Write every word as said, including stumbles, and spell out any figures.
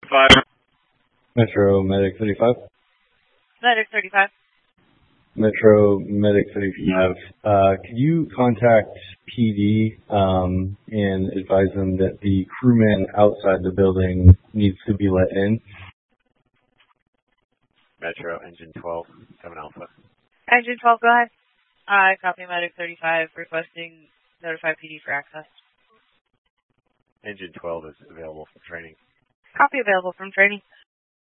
Five. Metro Medic thirty-five. Medic thirty-five. Metro Medic thirty-five. Uh, could you contact P D um, and advise them that the crewman outside the building needs to be let in? Metro, engine twelve, seven Alpha. Engine twelve, go ahead. I copy Medic thirty-five requesting notify P D for access. Engine twelve is available for training. Copy available from training.